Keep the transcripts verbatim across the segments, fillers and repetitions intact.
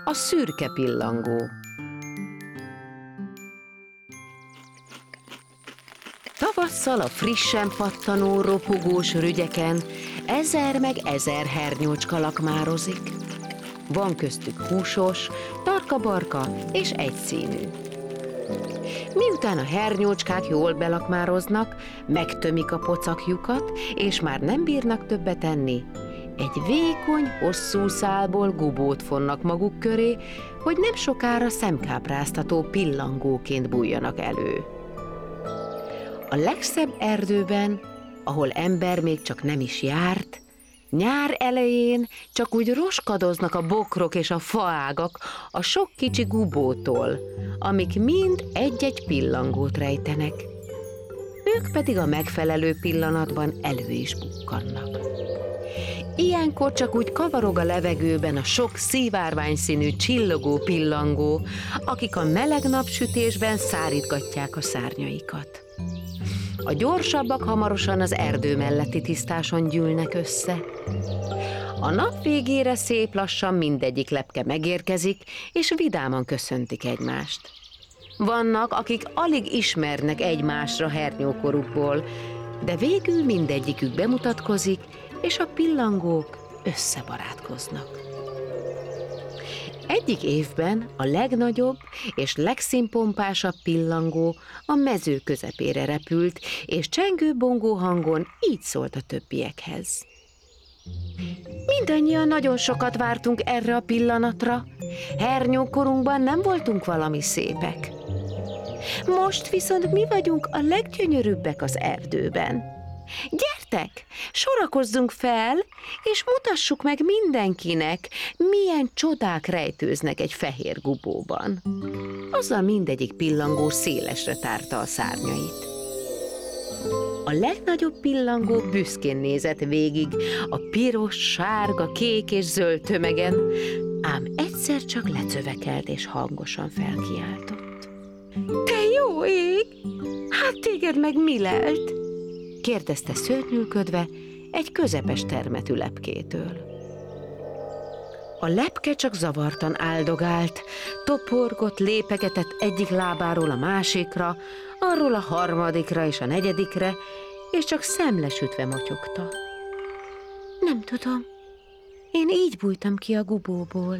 A szürke pillangó. Tavasszal a frissen pattanó, ropogós rügyeken ezer meg ezer hernyócska lakmározik. Van köztük húsos, tarka-barka és egyszínű. Miután a hernyócskák jól belakmároznak, megtömik a pocakjukat, és már nem bírnak többet enni, egy vékony, hosszú szálból gubót fonnak maguk köré, hogy nem sokára szemkápráztató pillangóként bújjanak elő. A legszebb erdőben, ahol ember még csak nem is járt, nyár elején csak úgy roskadoznak a bokrok és a faágak a sok kicsi gubótól, amik mind egy-egy pillangót rejtenek. Ők pedig a megfelelő pillanatban elő is bukkannak. Ilyenkor csak úgy kavarog a levegőben a sok szivárványszínű csillogó pillangó, akik a meleg napsütésben szárítgatják a szárnyaikat. A gyorsabbak hamarosan az erdő melletti tisztáson gyűlnek össze. A nap végére szép lassan mindegyik lepke megérkezik, és vidáman köszöntik egymást. Vannak, akik alig ismernek egymásra hernyókorukból, de végül mindegyikük bemutatkozik, és a pillangók összebarátkoznak. Egyik évben a legnagyobb és legszínpompásabb pillangó a mező közepére repült, és csengő-bongó hangon így szólt a többiekhez. Mindannyian nagyon sokat vártunk erre a pillanatra, hernyókorunkban nem voltunk valami szépek. Most viszont mi vagyunk a leggyönyörűbbek az erdőben. Gyertek, sorakozzunk fel, és mutassuk meg mindenkinek, milyen csodák rejtőznek egy fehér gubóban. Azzal mindegyik pillangó szélesre tárta a szárnyait. A legnagyobb pillangó büszkén nézett végig a piros, sárga, kék és zöld tömegen, ám egyszer csak lecövekelt és hangosan felkiáltott. Te jó ég! Hát téged meg mi lelt? Kérdezte szőrnyűködve egy közepes termetű lepkétől. A lepke csak zavartan áldogált, toporgott, lépegetett egyik lábáról a másikra, arról a harmadikra és a negyedikre, és csak szemlesütve motyogta. Nem tudom, én így bújtam ki a gubóból.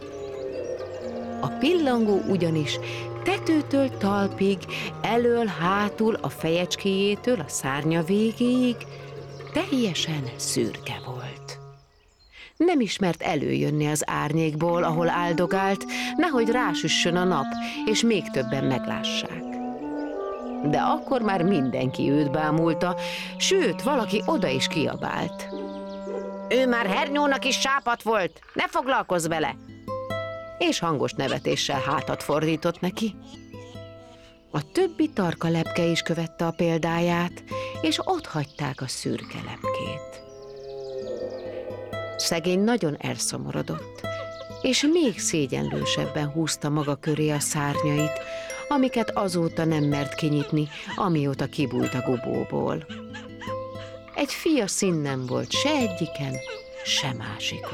A pillangó ugyanis tetőtől talpig, elől, hátul, a fejecskéjétől a szárnya végéig teljesen szürke volt. Nem ismert előjönni az árnyékból, ahol áldogált, nehogy rásüssön a nap, és még többen meglássák. De akkor már mindenki őt bámulta, sőt, valaki oda is kiabált. Ő már hernyónak is sápadt volt, ne foglalkozz vele! És hangos nevetéssel hátat fordított neki. A többi tarka lepke is követte a példáját, és ott hagyták a szürke lepkét. Szegény nagyon elszomorodott, és még szégyenlősebben húzta maga köré a szárnyait, amiket azóta nem mert kinyitni, amióta kibújt a gubóból. Egy fia szín nem volt se egyiken, se másikon.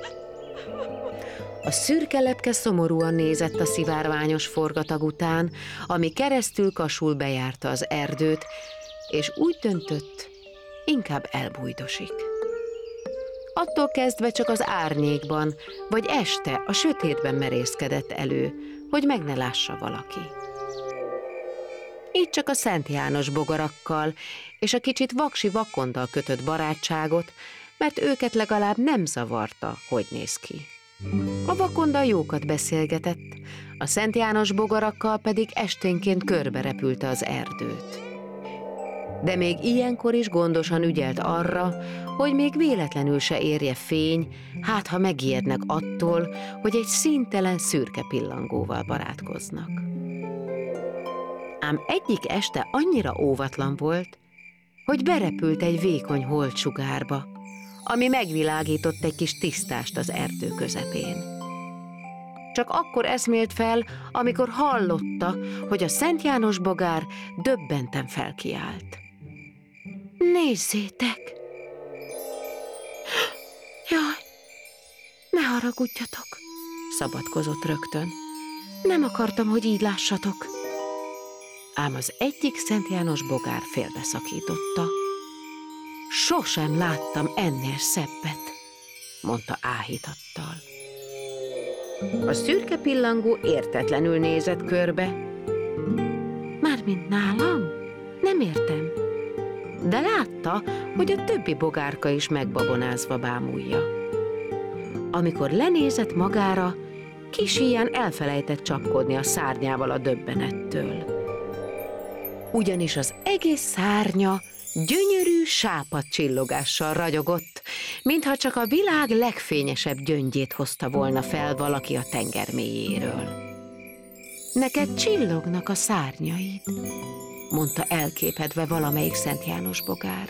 A szürke lepke szomorúan nézett a szivárványos forgatag után, ami keresztül kasul bejárta az erdőt, és úgy döntött, inkább elbújdosik. Attól kezdve csak az árnyékban, vagy este a sötétben merészkedett elő, hogy meg ne lássa valaki. Így csak a Szent János bogarakkal és a kicsit vaksi vakondal kötött barátságot, mert őket legalább nem zavarta, hogy néz ki. A vakonda jókat beszélgetett, a Szent János bogarakkal pedig esténként körbe repülte az erdőt. De még ilyenkor is gondosan ügyelt arra, hogy még véletlenül se érje fény, hát ha megijednek attól, hogy egy színtelen szürke pillangóval barátkoznak. Ám egyik este annyira óvatlan volt, hogy berepült egy vékony holdsugárba, ami megvilágított egy kis tisztást az erdő közepén. Csak akkor eszmélt fel, amikor hallotta, hogy a Szent János bogár döbbenten felkiált. Nézzétek! Jaj, ne haragudjatok! szabadkozott rögtön. Nem akartam, hogy így lássatok. Ám az egyik Szent János bogár félbeszakította. Sosem láttam ennél szebbet, mondta áhítattal. A szürke pillangó értetlenül nézett körbe. Mármint nálam? Nem értem. De látta, hogy a többi bogárka is megbabonázva bámulja. Amikor lenézett magára, kis híján elfelejtett csapkodni a szárnyával a döbbenettől. Ugyanis az egész szárnya gyönyörű sápadt csillogással ragyogott, mintha csak a világ legfényesebb gyöngyét hozta volna fel valaki a tenger mélyéről. Neked csillognak a szárnyaid, mondta elképedve valamelyik Szent János bogár.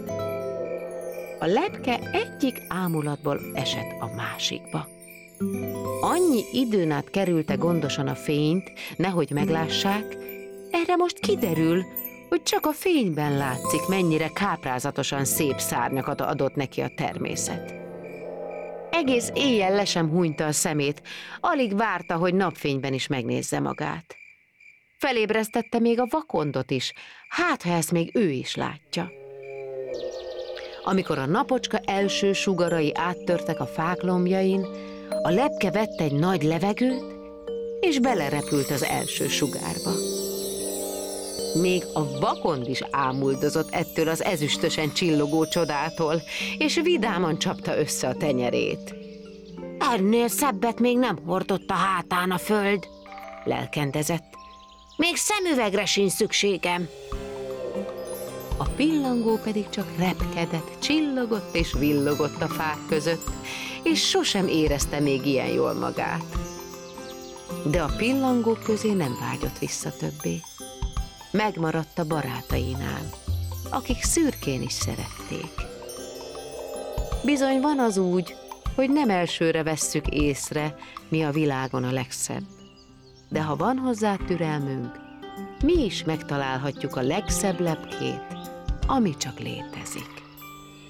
A lepke egyik ámulatból esett a másikba. Annyi időn át kerülte gondosan a fényt, nehogy meglássák, erre most kiderül, hogy csak a fényben látszik, mennyire káprázatosan szép szárnyakat adott neki a természet. Egész éjjel le sem hunyta a szemét, alig várta, hogy napfényben is megnézze magát. Felébresztette még a vakondot is, hát ha ezt még ő is látja. Amikor a napocska első sugarai áttörtek a fák lombjain, a lepke vett egy nagy levegőt, és belerepült az első sugárba. Még a vakond is ámuldozott ettől az ezüstösen csillogó csodától, és vidáman csapta össze a tenyerét. Ennél szebbet még nem hordott a hátán a föld, lelkendezett. Még szemüvegre sincs szükségem. A pillangó pedig csak repkedett, csillogott és villogott a fák között, és sosem érezte még ilyen jól magát. De a pillangók közé nem vágyott vissza többé. Megmaradt a barátainál, akik szürkén is szerették. Bizony van az úgy, hogy nem elsőre vesszük észre, mi a világon a legszebb. De ha van hozzá türelmünk, mi is megtalálhatjuk a legszebb lepkét, ami csak létezik.